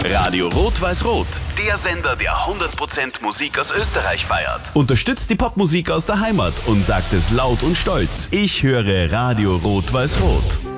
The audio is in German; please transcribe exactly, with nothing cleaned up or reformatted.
Radio Rot-Weiß-Rot, der Sender, der hundert Prozent Musik aus Österreich feiert. Unterstützt die Popmusik aus der Heimat und sagt es laut und stolz. Ich höre Radio Rot-Weiß-Rot.